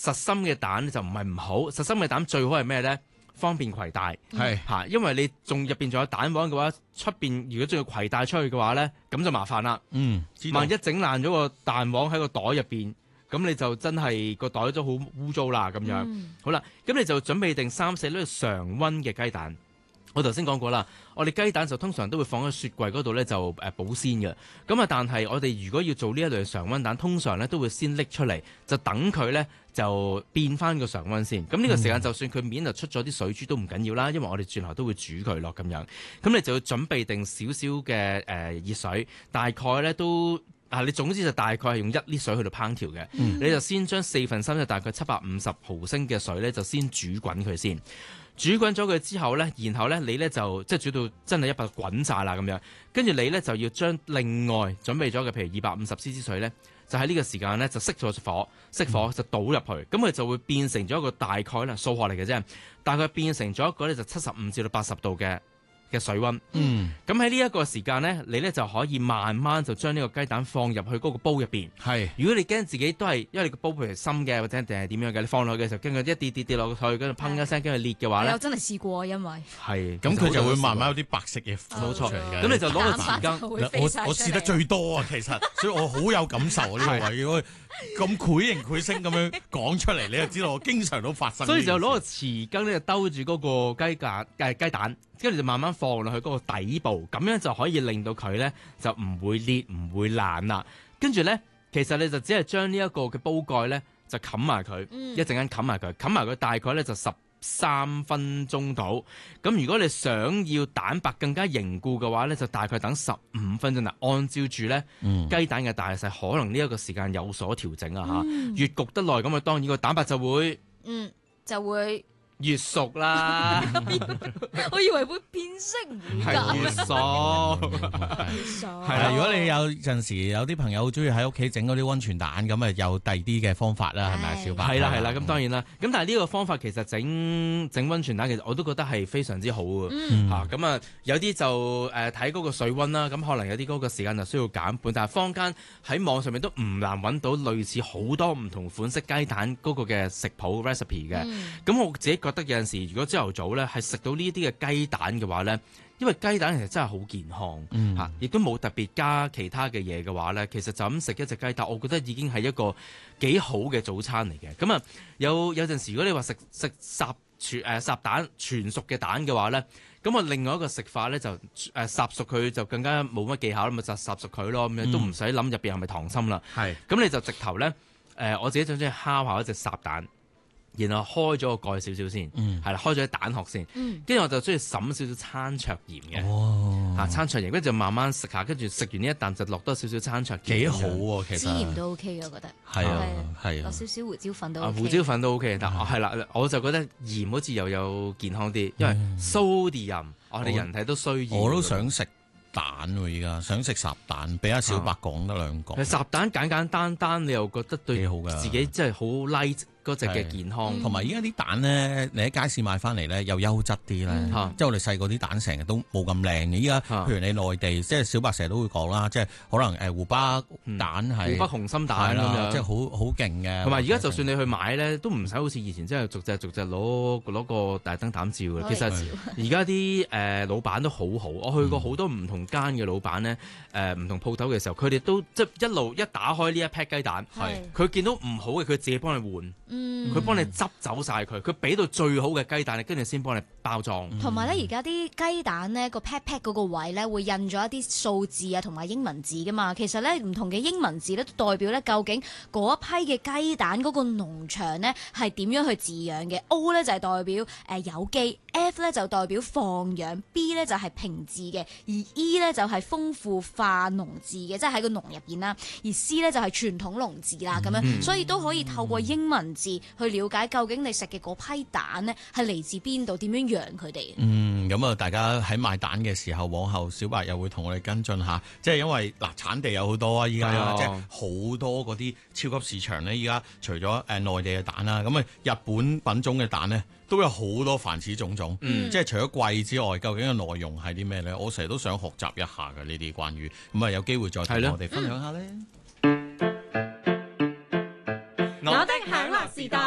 實心嘅蛋就唔係唔好，實心嘅蛋最好係咩咧？方便攜帶， 係嚇，因為你入邊仲有蛋黃嘅話，出邊如果仲要攜帶出去嘅話咧，咁就麻煩啦。萬一整爛咗個蛋黃喺個袋入邊，咁你就真係個袋都好污糟啦咁樣。好啦，咁你就準備定3-4粒常溫嘅雞蛋。我頭先講過啦，我哋雞蛋就通常都會放喺雪櫃嗰度咧，就保鮮嘅。咁啊，但係我哋如果要做呢一類常溫蛋，通常咧都會先拎出嚟，就等佢咧就變翻個常溫先。咁呢個時間就算佢面就出咗啲水珠都唔緊要啦，因為我哋轉頭都會煮佢落咁樣。咁你就要準備定少少嘅熱水，大概咧都你總之就大概係用1litre水去到烹調嘅。你就先將3/4即係大概750毫升嘅水咧，就先煮滾佢先。煮滾咗佢之後咧，然後咧你咧就即係煮到真係一百滾晒啦咁樣，跟住你咧就要將另外準備咗嘅譬如250cc 水咧，就喺呢個時間咧就熄火就倒入去，咁佢就會變成咗一個大概啦，數學嚟嘅啫，大概變成咗一個咧就75至到80度嘅水溫。咁喺呢一個時間咧，你咧就可以慢慢就將呢個雞蛋放入去嗰個煲入邊。係，如果你驚自己都係因為你個煲譬如深嘅或者定係點樣嘅，你放落去嘅時候驚佢一跌落去，跟住砰一聲驚佢裂嘅話咧， 我真係試過，因為係咁佢就會慢慢有啲白色嘅冇錯。 咁你就攞個匙羹， 我試得最多啊，其實，所以我好有感受呢個位。如果咁繪形繪聲咁樣講出嚟，你就知道我經常都發生。 所以就攞個匙羹咧，就兜住嗰個雞蛋，跟住就慢慢放落去嗰個底部，咁樣就可以令到佢咧就唔會裂唔會爛啦。跟住咧，其實你就只係將呢一個嘅煲蓋咧就冚埋佢，一陣間冚埋佢大概咧就13分鐘到。咁如果你想要蛋白更加凝固嘅話咧，就大概等15分鐘啦。按照住咧雞蛋嘅大細，可能呢一個時間有所調整啊嚇。越焗得耐咁啊，當然個蛋白就會越熟啦。 我以為會變色，唔會㗎。 越熟。 係啦，如果你有陣時有啲朋友好中意喺屋企整嗰啲溫泉蛋，咁啊有第二啲嘅方法啦，係咪啊，小白？ 係啦，咁當然啦。咁但係呢個方法其實整溫泉蛋，其實我都覺得係非常之好嘅嚇。咁啊，有啲就睇嗰個水溫啦，咁可能有啲嗰個時間就需要減半。但係坊間喺網上面都唔難揾到類似好多唔同款式雞蛋嗰個嘅食譜 recipe 嘅。咁我自己覺得有陣時，如果朝頭早咧係食到呢啲嘅雞蛋嘅話咧，因為雞蛋其實真係好健康嚇，亦都冇特別加其他嘅嘢嘅話咧，其實就咁食一隻雞蛋，我覺得已經係一個幾好嘅早餐嚟嘅。咁啊，有陣時如果你話食烚蛋全熟嘅蛋嘅話咧，咁我另外一個食法咧就烚熟佢就更加冇乜技巧啦，咪就烚熟佢咯，咁樣都唔使諗入邊係咪溏心啦。咁你就直頭咧我自己最中意烤下一隻烚蛋。然後開咗個蓋少少先，係啦，開咗啲蛋殼先，跟住我就中意揼少少餐桌鹽嘅，餐桌鹽，跟住就慢慢食下，跟住食完呢一啖就落多少少餐桌鹽，幾好喎，其實。孜鹽都 OK 嘅，我覺得。 係落少少胡椒粉都 OK。 胡椒粉都 OK，但係啦，我就覺得鹽好似又有健康啲，因為 sodium 我哋人體都需要。我都想食蛋喎，而家想食烚蛋，俾阿小白講得兩個。 烚蛋簡單，你又覺得對自己真係好 light。嗰隻嘅健康， 同埋依家啲蛋咧，你喺街市買翻嚟咧又優質啲咧，即係我哋細個啲蛋成日都冇咁靚嘅。依家譬如你內地，即係小白成日都會講啦，即係可能湖北蛋係湖北紅心蛋咁樣， 即係好勁嘅。 同埋而家就算你去買咧，都唔使好似以前即係逐隻攞個大燈膽照嘅。其實而家啲老闆都好好，我去過好多唔同間嘅老闆咧，唔同鋪頭嘅時候，佢哋都即係一打開呢一 pack 雞蛋，佢見到唔好嘅，佢自己幫你換。佢幫你執走晒佢俾到最好嘅雞蛋，跟住先幫你包裝。 同埋咧，而家啲雞蛋咧個 pack 嗰個位咧會印咗一啲數字啊，同埋英文字噶嘛。其實咧唔同嘅英文字咧都代表咧究竟嗰一批嘅雞蛋嗰個農場咧係點樣去飼養嘅。O 咧就係代表有機。F 咧就代表放養 ，B 咧就係平治嘅，而 E 咧就係豐富化農治嘅，即係喺個農入邊啦。而 C 咧就係傳統農治啦，咁樣，所以都可以透過英文字去了解究竟你食嘅嗰批蛋咧係嚟自邊度，點樣養佢哋。 咁啊，大家喺買蛋嘅時候，往後小白又會同我哋跟進下，即係因為產地有好多啊，依家即係好多嗰啲超級市場咧，依家除咗內地嘅蛋啦，咁啊日本品種嘅蛋咧。都有好多凡此種種，即係除咗貴之外，究竟嘅內容係啲咩咧？我成日都想學習一下嘅呢啲關於，咁啊有機會再同我哋分享下咧。 我的享樂時代。